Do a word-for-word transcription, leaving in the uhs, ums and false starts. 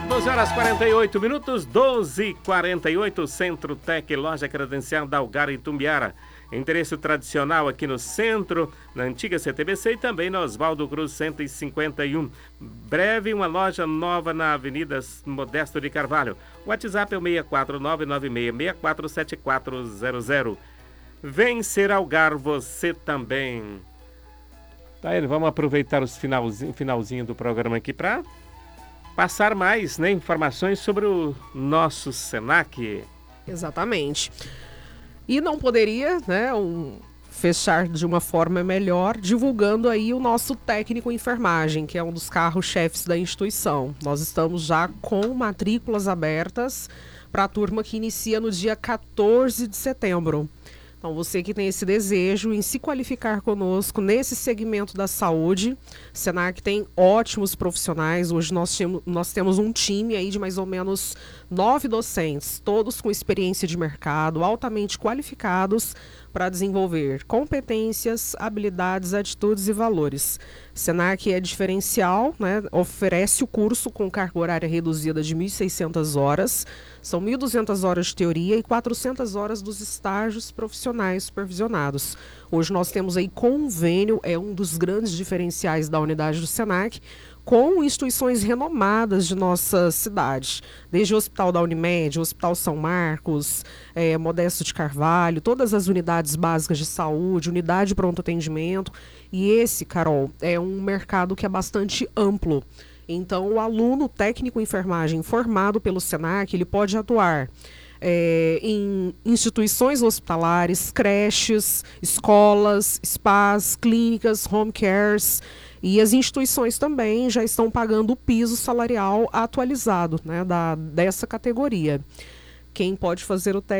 doze horas e quarenta e oito minutos, doze e quarenta e oito, Centro Tec, loja credencial da Algar e Tumbiara. Endereço tradicional aqui no centro, na antiga C T B C e também na Oswaldo Cruz cento e cinquenta e um. Breve uma loja nova na Avenida Modesto de Carvalho. O WhatsApp é o seis quatro nove nove seis seis quatro sete quatro zero zero. Vem ser Algar você também. Tá aí, vamos aproveitar os finalzinho, finalzinho do programa aqui para passar mais, né, informações sobre o nosso Senac. Exatamente. E não poderia, né, um, fechar de uma forma melhor divulgando aí o nosso técnico em enfermagem, que é um dos carros-chefes da instituição. Nós estamos já com matrículas abertas para a turma que inicia no dia quatorze de setembro. Então, você que tem esse desejo em se qualificar conosco nesse segmento da saúde, Senac tem ótimos profissionais. Hoje nós, temos, nós temos um time aí de mais ou menos nove docentes, todos com experiência de mercado, altamente qualificados para desenvolver competências, habilidades, atitudes e valores. Senac é diferencial, né? Oferece o curso com carga horária reduzida de mil e seiscentas horas, são mil e duzentas horas de teoria e quatrocentas horas dos estágios profissionais supervisionados. Hoje nós temos aí convênio, é um dos grandes diferenciais da unidade do Senac, com instituições renomadas de nossa cidade, desde o Hospital da Unimed, o Hospital São Marcos, é, Modesto de Carvalho, todas as unidades básicas de saúde, unidade de pronto atendimento. E esse, Carol, é um mercado que é bastante amplo. Então, o aluno técnico em enfermagem formado pelo Senac, ele pode atuar É, em instituições hospitalares, creches, escolas, spas, clínicas, home cares, e as instituições também já estão pagando o piso salarial atualizado, né, da, dessa categoria. Quem pode fazer o